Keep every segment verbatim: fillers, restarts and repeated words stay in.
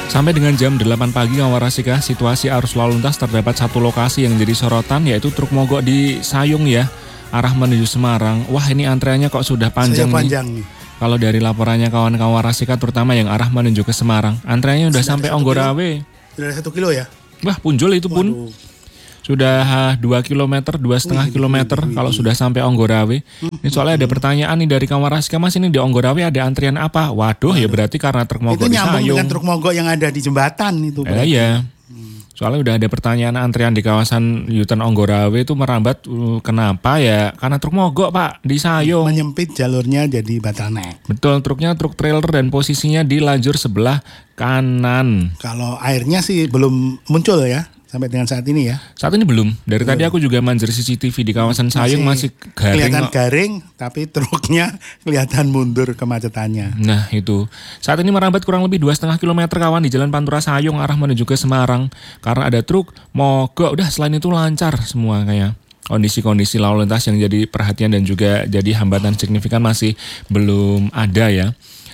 Sampai dengan jam delapan pagi Kawarasika, situasi arus lalu lintas terdapat satu lokasi yang jadi sorotan, yaitu truk mogok di Sayung ya, arah menuju Semarang. Wah, ini antreannya kok sudah panjang, panjang nih. nih. Kalau dari laporannya kawan Kawarasika, terutama yang arah menuju ke Semarang, antreannya udah sampai Onggorawe. Sudah satu kilo ya? Wah, punjul itu pun. Waduh. Sudah dua kilometer, dua setengah kilometer kalau sudah sampai Onggorawe. Ini soalnya ada pertanyaan nih dari Kawarasika, Mas, ini di Onggorawe ada antrian apa? Waduh, Waduh. ya berarti karena truk mogok itu di Sayung. Itu nyambung dengan truk mogok yang ada di jembatan itu. Eh, iya. Soalnya udah ada pertanyaan antrian di kawasan U-turn Onggorawe itu merambat, uh, kenapa ya? Karena truk mogok, Pak, di Sayung. Menyempit jalurnya jadi bottleneck. Betul, truknya truk trailer dan posisinya di lajur sebelah kanan. Kalau airnya sih belum muncul ya. Sampai dengan saat ini ya? Saat ini belum. Dari belum. Tadi aku juga manjer C C T V di kawasan Sayung masih, masih garing. Kelihatan garing, tapi truknya kelihatan mundur kemacetannya. Nah itu. Saat ini merambat kurang lebih dua setengah kilometer kawan di Jalan Pantura Sayung arah menuju ke Semarang. Karena ada truk mogok. Udah selain itu lancar semua kayak. Kondisi-kondisi lalu lintas yang jadi perhatian dan juga jadi hambatan signifikan masih belum ada ya.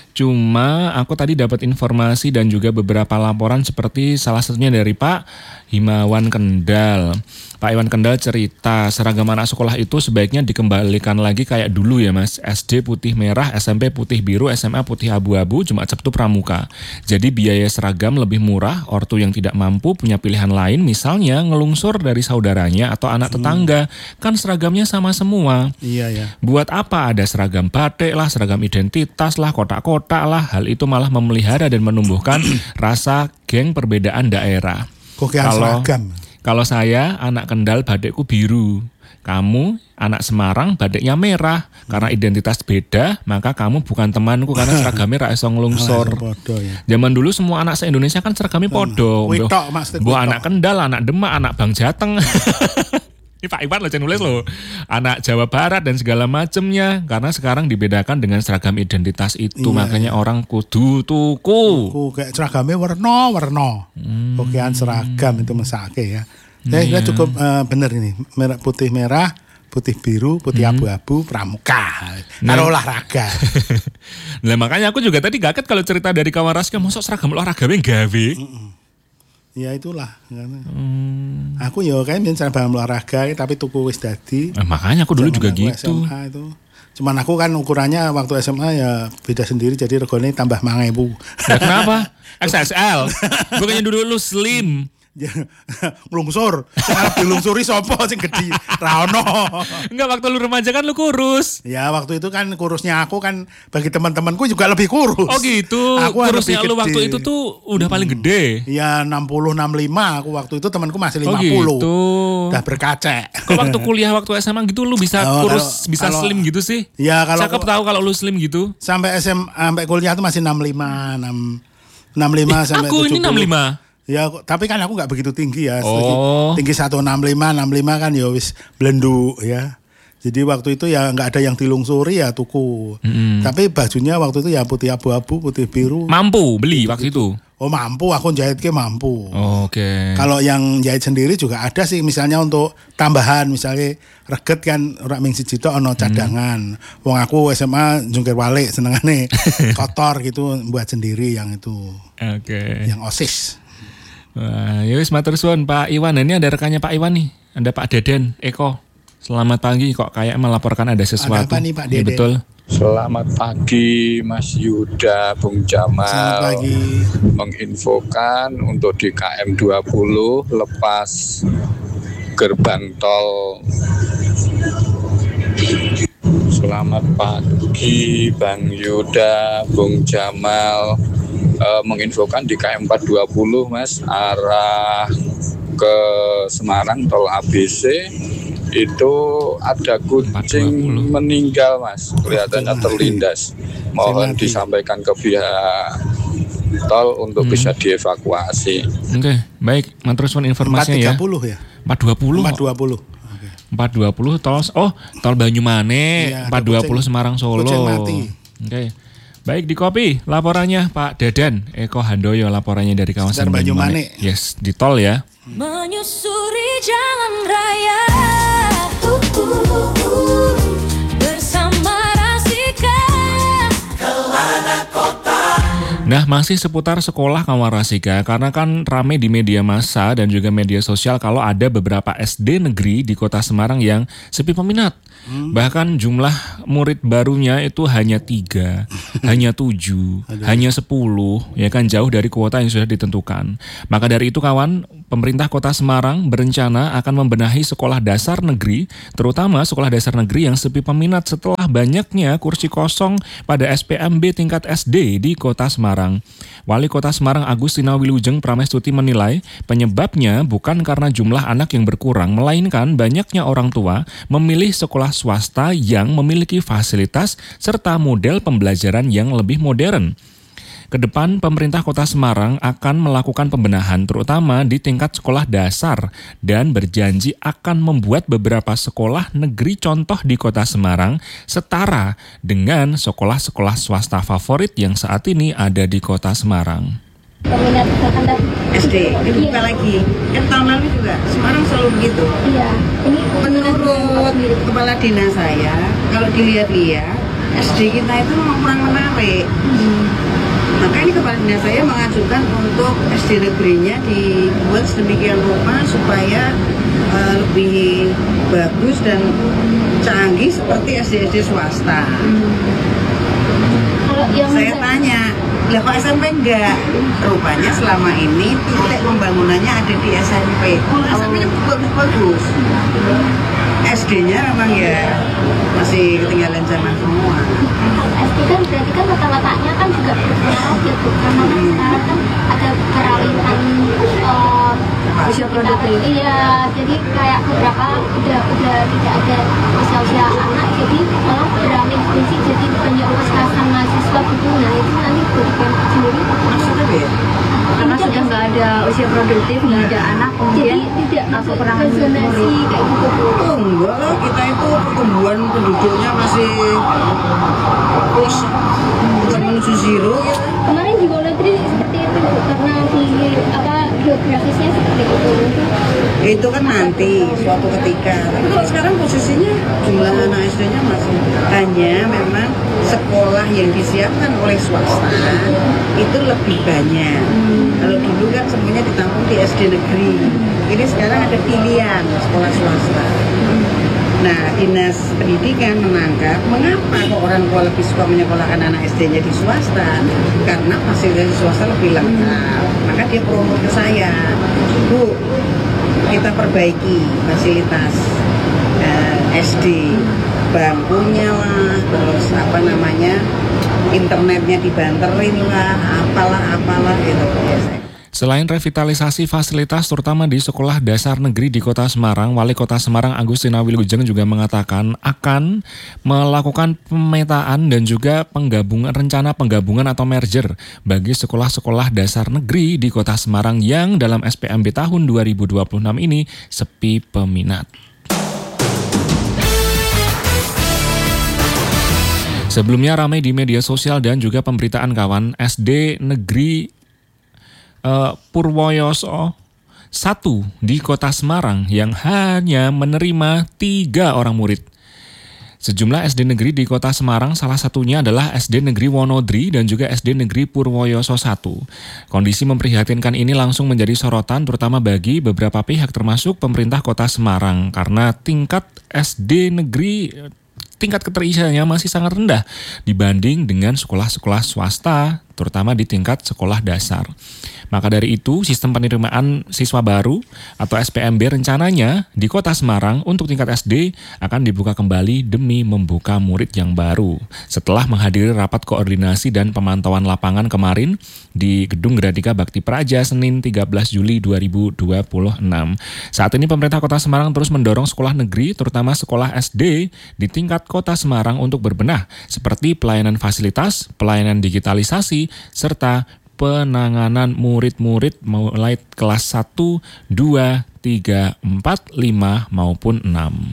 Cuma aku tadi dapat informasi dan juga beberapa laporan seperti salah satunya dari Pak Himawan Kendal. Pak Iwan Kendal cerita seragam anak sekolah itu sebaiknya dikembalikan lagi kayak dulu ya Mas. S D putih merah, S M P putih biru, S M A putih abu-abu, Jumat Sabtu pramuka. Jadi biaya seragam lebih murah, ortu yang tidak mampu punya pilihan lain, misalnya ngelungsur dari saudaranya atau anak tetangga. Kan seragamnya sama semua. Iya ya. Buat apa ada seragam batik lah, seragam identitas lah, kotak-kotak lah. Hal itu malah memelihara dan menumbuhkan rasa geng perbedaan daerah. Kokean seragam. Kalau saya anak Kendal batikku biru, kamu anak Semarang batiknya merah. Karena identitas beda, maka kamu bukan temanku karena seragamnya ra iso nglungsor. Zaman dulu semua anak se-Indonesia kan seragamnya podo. Buat anak Kendal, anak Demak, anak Bang Jateng. Ini Pak Iwan loh nulis loh. Anak Jawa Barat dan segala macemnya. Karena sekarang dibedakan dengan seragam identitas itu. Iya, makanya iya. orang kudu tuku. Tuku kayak seragamnya warna-warna. Hmm. Kokean seragam itu mesake ya. Saya kira cukup uh, benar ini. Merah putih merah, putih biru, putih hmm. abu-abu, pramuka. Nah, olahraga. Nah makanya aku juga tadi kaget kalau cerita dari Kawarasika, mosok seragam olahraganya gawe. Mm-mm. Ya itulah. Hmm. Aku ya kan biasa seragam olahraga tapi tuku wis dadi. Nah, makanya aku dulu juga aku gitu. S M A itu. Cuman aku kan ukurannya waktu S M A ya beda sendiri jadi regane tambah lima ribu. Ya, kenapa? X S L. Bukannya dulu lu slim. Nglungsur, sing arep dilungsuri sapa sing gedhi? Ra ono. Enggak, waktu lu remaja kan lu kurus. Ya, waktu itu kan kurusnya aku kan bagi teman-temanku juga lebih kurus. Oh gitu. Aku kurusnya lu waktu itu tuh udah paling gede. Ya enam puluh enam puluh lima aku waktu itu, temanku masih lima puluh. Oh gitu. Udah berkacek. Kok waktu kuliah waktu S M A gitu lu bisa oh, kurus, kalau, bisa kalau, slim gitu sih? Ya kalau cakep tahu kalau lu slim gitu. Sampai S M A sampai kuliah tuh masih enam puluh lima, enam puluh lima eh, sampai aku tujuh puluh. Ini enam puluh lima. Ya, tapi kan aku nggak begitu tinggi ya. Oh. Tinggi seratus enam puluh lima, enam puluh lima kan ya wis blendu ya. Jadi waktu itu ya nggak ada yang dilungsuri ya tuku. Mm-hmm. Tapi bajunya waktu itu ya putih abu-abu, putih biru. Mampu beli waktu itu? Oh mampu, aku jahitnya mampu. Oh, Oke. Okay. Kalau yang jahit sendiri juga ada sih, misalnya untuk tambahan, misalnya reget kan orang ming siji tok ono cadangan. Hmm. Wong aku S M A jungkir balik senengane kotor gitu buat sendiri yang itu. Oke. Okay. Yang OSIS. Wah, yowis matur suwun Pak Iwan. Ini ada rekannya Pak Iwan nih. Ada Pak Deden Eko. Selamat pagi, kok kayak melaporkan ada sesuatu. Ada apa nih Pak Deden? Ya, betul. Selamat pagi Mas Yuda, Bung Jamal. Selamat pagi. Menginfokan untuk di K M dua puluh lepas gerbang tol. Selamat pagi Bang Yuda, Bung Jamal. E, menginfokan di K M empat dua puluh Mas, arah ke Semarang tol A B C itu ada kucing meninggal Mas, kelihatannya terlindas. Mohon disampaikan ke pihak tol untuk hmm. bisa dievakuasi. Oke, okay, baik. Matur suwun informasinya ya. empat tiga puluh ya. empat dua puluh. empat dua puluh. Oke. empat dua puluh tol oh, tol Banyumane, ya, empat dua puluh Semarang Solo. Oke. Okay. Baik, di kopi laporannya Pak Deden Eko Handoyo, laporannya dari kawasan Banyumane. Banyumane. Yes, di tol ya. Menyusuri jalan raya uh, uh, uh, uh, bersama Rasika. Kelana kota Nah, masih seputar sekolah kawan Rasika, karena kan rame di media massa dan juga media sosial kalau ada beberapa S D negeri di kota Semarang yang sepi peminat. Hmm. Bahkan jumlah murid barunya itu hanya tiga, hanya tujuh, hanya sepuluh, ya kan, jauh dari kuota yang sudah ditentukan. Maka dari itu kawan, pemerintah kota Semarang berencana akan membenahi sekolah dasar negeri, terutama sekolah dasar negeri yang sepi peminat setelah banyaknya kursi kosong pada S P M B tingkat S D di kota Semarang. Wali Kota Semarang Agustina Wilujeng Pramestuti menilai penyebabnya bukan karena jumlah anak yang berkurang, melainkan banyaknya orang tua memilih sekolah swasta yang memiliki fasilitas serta model pembelajaran yang lebih modern. Kedepan pemerintah kota Semarang akan melakukan pembenahan terutama di tingkat sekolah dasar dan berjanji akan membuat beberapa sekolah negeri contoh di kota Semarang setara dengan sekolah-sekolah swasta favorit yang saat ini ada di kota Semarang. Peminat anak S D, ini buka lagi. Kan tahun lalu juga Semarang selalu begitu. Iya. Ini Menurut kepala dinas saya, kalau dilihat-lihat S D kita itu memang kurang menarik. Hmm. Maka ini kepala dinas saya mengajukan untuk S D negerinya dibuat sedemikian rupa supaya uh, lebih bagus dan canggih seperti S D-S D swasta. Hmm. Kalau yang saya tanya, lah kok S M P enggak? Rupanya selama ini titik pembangunannya ada di S M P. Oh, S M P-nya bagus-bagus. S D-nya memang ya masih ketinggalan zaman semua. S D kan berarti kan letak-letaknya kan juga berjarak ya Bu, karena kan sekarang kan ada peralihan uh, usia produktif. Iya, jadi kayak beberapa udah udah tidak ada usia-usia anak, jadi malah beralih fungsi jadi banyak kelas mahasiswa gitu. Nah itu nanti berikan sendiri. Maksudnya ya? Karena sudah nggak ada usia produktif, nggak ada anak, kemudian jadi tidak masuk kurang ke zonasi kayak gitu Bu. Oh enggak lah, kita itu pertumbuhan penduduknya masih terus bukan menuju zero ya. Kemarin di Golodri seperti itu Bu, karena di apa geografisnya seperti itu. Itu kan nanti suatu ketika. Tapi kalau sekarang posisinya jumlah anak S D-nya masih hanya memang sekolah yang disiapkan oleh swasta itu lebih banyak. Kalau dulu kan semuanya ditampung di S D negeri. Ini sekarang ada pilihan sekolah swasta. Nah, Dinas Pendidikan menangkap mengapa kok orang tua lebih suka menyekolahkan anak S D-nya di swasta, karena fasilitas di swasta lebih lengkap. Maka dia promo ke saya, Bu, kita perbaiki fasilitas uh, S D, bangkunya lah, terus apa namanya, internetnya dibanterin lah, apalah apalah gitu biasanya. Selain revitalisasi fasilitas terutama di sekolah dasar negeri di kota Semarang, Wali Kota Semarang Agustina Wilujeng juga mengatakan akan melakukan pemetaan dan juga penggabungan rencana penggabungan atau merger bagi sekolah-sekolah dasar negeri di kota Semarang yang dalam S P M B tahun dua ribu dua puluh enam ini sepi peminat. Sebelumnya ramai di media sosial dan juga pemberitaan kawan, S D negeri Uh, Purwoyoso satu di kota Semarang yang hanya menerima tiga orang murid. Sejumlah S D negeri di kota Semarang salah satunya adalah S D Negeri Wonodri dan juga S D Negeri Purwoyoso satu. Kondisi memprihatinkan ini langsung menjadi sorotan terutama bagi beberapa pihak termasuk pemerintah kota Semarang karena tingkat S D negeri tingkat keterisiannya masih sangat rendah dibanding dengan sekolah-sekolah swasta terutama di tingkat sekolah dasar. Maka dari itu, sistem penerimaan siswa baru atau S P M B rencananya di kota Semarang untuk tingkat S D akan dibuka kembali demi membuka murid yang baru. Setelah menghadiri rapat koordinasi dan pemantauan lapangan kemarin di Gedung Gradika Bakti Praja Senin tiga belas Juli dua ribu dua puluh enam. Saat ini pemerintah kota Semarang terus mendorong sekolah negeri terutama sekolah S D di tingkat kota Semarang untuk berbenah seperti pelayanan fasilitas, pelayanan digitalisasi, serta penanganan murid-murid mulai kelas satu, dua, tiga, empat, lima maupun enam.